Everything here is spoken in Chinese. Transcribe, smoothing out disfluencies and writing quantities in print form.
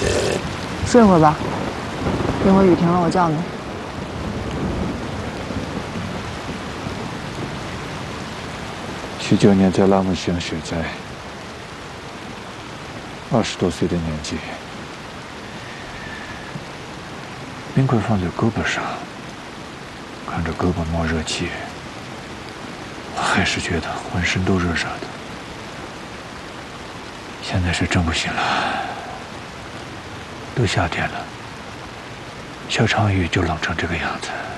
睡会儿吧，一会儿雨停了我叫你。 19年在拉姆西洋雪灾，20多岁的年纪，冰棍放在胳膊上，看着胳膊冒热气，我还是觉得浑身都热热的。现在是真不行了，都夏天了，小场雨就冷成这个样子。